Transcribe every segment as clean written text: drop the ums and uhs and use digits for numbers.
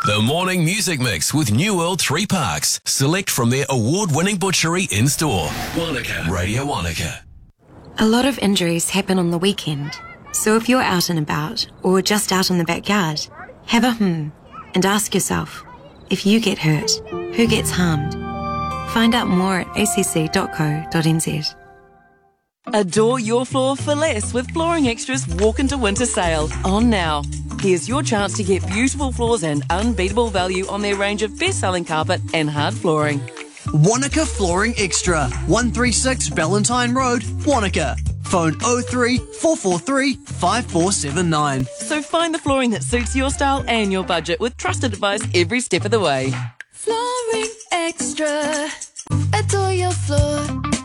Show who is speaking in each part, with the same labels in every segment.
Speaker 1: The Morning Music Mix with New World 3 Parks. Select from their award-winning butchery in-store. Wanaka, Radio Wanaka.
Speaker 2: A lot of injuries happen on the weekend. So if you're out and about, or just out in the backyard, have a and ask yourself, if you get hurt, who gets harmed? Find out more at acc.co.nz.
Speaker 3: Adore your floor for less with Flooring Extra's Walk into Winter sale on now. Here's your chance to get beautiful floors and unbeatable value on their range of best-selling carpet and hard flooring.
Speaker 4: Wanaka Flooring Extra, 136 Valentine Road, Wanaka. Phone 03 443 5479.
Speaker 3: So find the flooring that suits your style and your budget with trusted advice every step of the way.
Speaker 5: Flooring Extra. Adore your floor.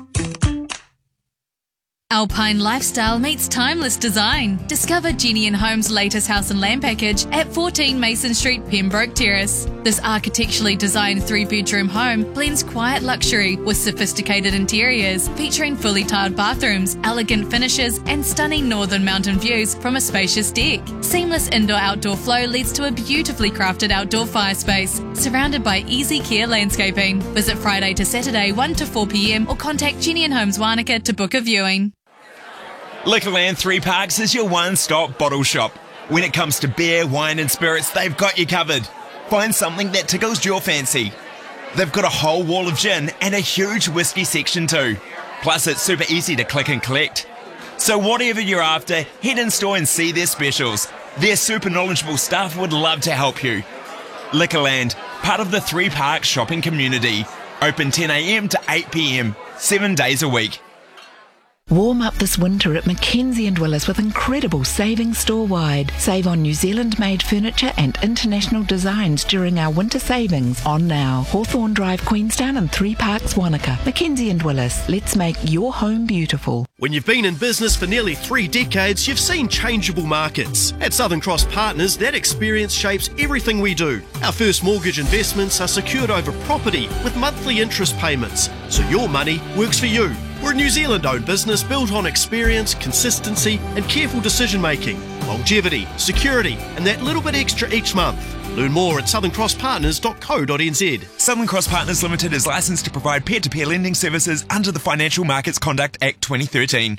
Speaker 6: Alpine lifestyle meets timeless design. Discover Jenny & Home's latest house and land package at 14 Mason Street, Pembroke Terrace. This architecturally designed 3-bedroom home blends quiet luxury with sophisticated interiors, featuring fully tiled bathrooms, elegant finishes, and stunning northern mountain views from a spacious deck. Seamless indoor-outdoor flow leads to a beautifully crafted outdoor fire space, surrounded by easy care landscaping. Visit Friday to Saturday 1 to 4 p.m. or contact Jenny & Homes Wanaka to book a viewing.
Speaker 7: Liquorland 3 Parks is your one-stop bottle shop. When it comes to beer, wine and spirits, they've got you covered. Find something that tickles your fancy. They've got a whole wall of gin and a huge whiskey section too. Plus it's super easy to click and collect. So whatever you're after, head in store and see their specials. Their super knowledgeable staff would love to help you. Liquorland, part of the 3 Parks shopping community. Open 10 a.m. to 8 p.m, 7 days a week.
Speaker 8: Warm up this winter at Mackenzie & Willis with incredible savings store-wide. Save on New Zealand-made furniture and international designs during our winter savings on now. Hawthorne Drive, Queenstown and 3 Parks, Wanaka. Mackenzie & Willis. Let's make your home beautiful.
Speaker 9: When you've been in business for nearly 3 decades, you've seen changeable markets. At Southern Cross Partners, that experience shapes everything we do. Our first mortgage investments are secured over property with monthly interest payments, so your money works for you. We're a New Zealand-owned business built on experience, consistency and careful decision-making, longevity, security and that little bit extra each month. Learn more at southerncrosspartners.co.nz.
Speaker 7: Southern Cross Partners Limited is licensed to provide peer-to-peer lending services under the Financial Markets Conduct Act 2013.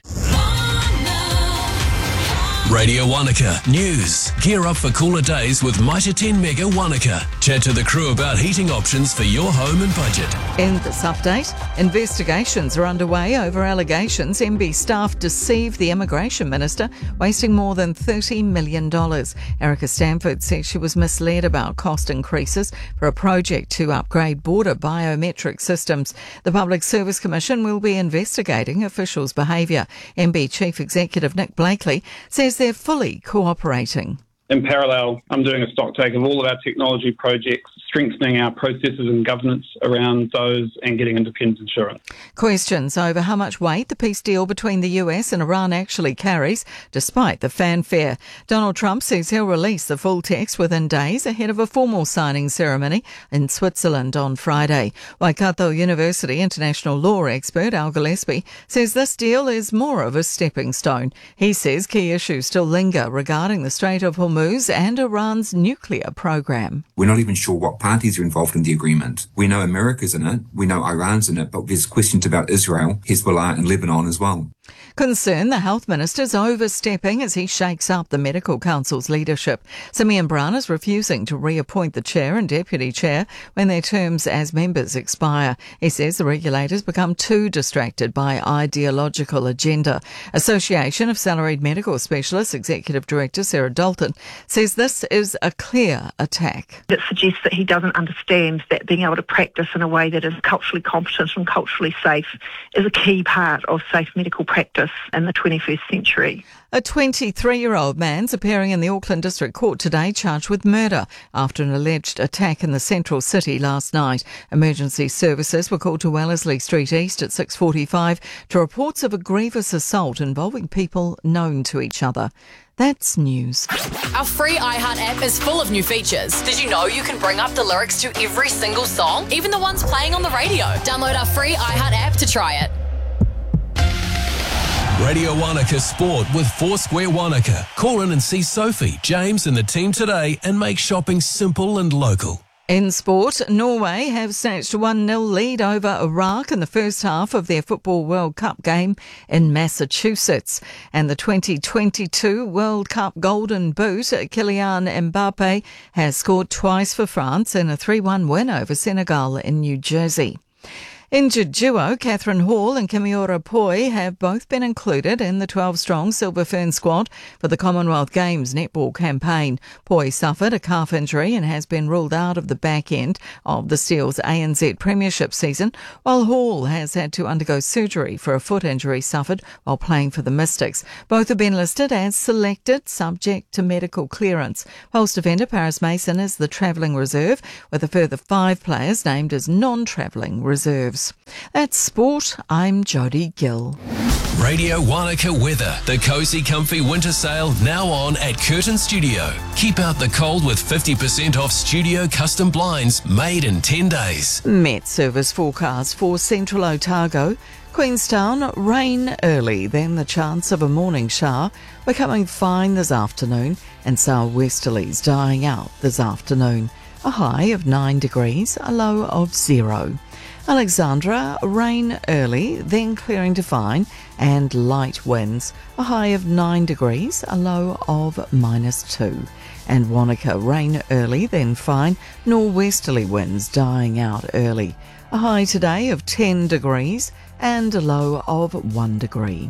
Speaker 1: Radio Wanaka News. Gear up for cooler days with Mitre 10 Mega Wanaka. Chat to the crew about heating options for your home and budget.
Speaker 10: In this update, investigations are underway over allegations MB staff deceived the Immigration Minister, wasting more than $30 million. Erica Stanford says she was misled about cost increases for a project to upgrade border biometric systems. The Public Service Commission will be investigating officials' behaviour. MB Chief Executive Nick Blakely says they're fully cooperating.
Speaker 11: In parallel, I'm doing a stock take of all of our technology projects, strengthening our processes and governance around those and getting independent assurance.
Speaker 10: Questions over how much weight the peace deal between the US and Iran actually carries, despite the fanfare. Donald Trump says he'll release the full text within days ahead of a formal signing ceremony in Switzerland on Friday. Waikato University international law expert Al Gillespie says this deal is more of a stepping stone. He says key issues still linger regarding the Strait of Hormuz and Iran's nuclear program.
Speaker 12: We're not even sure what parties are involved in the agreement. We know America's in it, we know Iran's in it, but there's questions about Israel, Hezbollah and Lebanon as well.
Speaker 10: Concern the health minister's overstepping as he shakes up the Medical Council's leadership. Simeon Brown is refusing to reappoint the chair and deputy chair when their terms as members expire. He says the regulators become too distracted by ideological agenda. Association of Salaried Medical Specialists Executive Director Sarah Dalton says this is a clear attack.
Speaker 13: It suggests that he doesn't understand that being able to practice in a way that is culturally competent and culturally safe is a key part of safe medical practice in the 21st century.
Speaker 10: A 23-year-old man's appearing in the Auckland District Court today charged with murder after an alleged attack in the central city last night. Emergency services were called to Wellesley Street East at 6:45 to reports of a grievous assault involving people known to each other. That's news.
Speaker 14: Our free iHeart app is full of new features. Did you know you can bring up the lyrics to every single song, even the ones playing on the radio? Download our free iHeart app to try it.
Speaker 1: Radio Wanaka Sport with Foursquare Wanaka. Call in and see Sophie, James and the team today and make shopping simple and local.
Speaker 10: In sport, Norway have snatched a 1-0 lead over Iraq in the first half of their Football World Cup game in Massachusetts. And the 2022 World Cup Golden Boot, Kylian Mbappe, has scored twice for France in a 3-1 win over Senegal in New Jersey. Injured duo Catherine Hall and Kimiora Poi have both been included in the 12-strong Silver Fern squad for the Commonwealth Games netball campaign. Poi suffered a calf injury and has been ruled out of the back end of the Steel's ANZ Premiership season, while Hall has had to undergo surgery for a foot injury suffered while playing for the Mystics. Both have been listed as selected, subject to medical clearance. Pulse defender Paris Mason is the travelling reserve, with a further 5 players named as non-travelling reserves. That's sport. I'm Jodie Gill.
Speaker 1: Radio Wanaka weather. The cosy, comfy winter sale now on at Curtin Studio. Keep out the cold with 50% off studio custom blinds made in 10 days.
Speaker 10: Met Service forecast for Central Otago. Queenstown, rain early, then the chance of a morning shower, becoming fine this afternoon, and southwesterlies dying out this afternoon. A high of 9 degrees, a low of 0. Alexandra, rain early, then clearing to fine, and light winds. A high of 9 degrees, a low of -2. And Wanaka, rain early, then fine, norwesterly winds dying out early. A high today of 10 degrees and a low of 1 degree.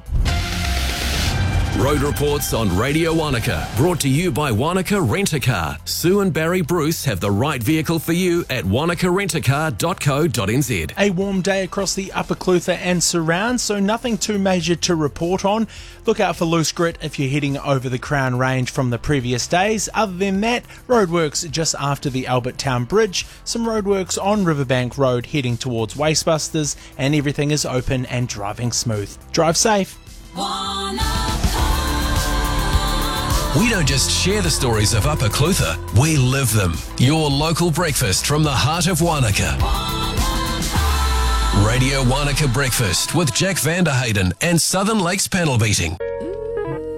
Speaker 1: Road reports on Radio Wanaka, brought to you by Wanaka Rent-A-Car. Sue and Barry Bruce have the right vehicle for you at wanakarentacar.co.nz.
Speaker 15: A warm day across the Upper Clutha and surrounds, so nothing too major to report on. Look out for loose grit if you're heading over the Crown Range from the previous days. Other than that, roadworks just after the Albert Town Bridge, some roadworks on Riverbank Road heading towards Wastebusters, and everything is open and driving smooth. Drive safe.
Speaker 1: We don't just share the stories of Upper Clutha, we live them. Your local breakfast from the heart of Wanaka. Radio Wanaka Breakfast with Jack Vanderhayden and Southern Lakes Panel Beating.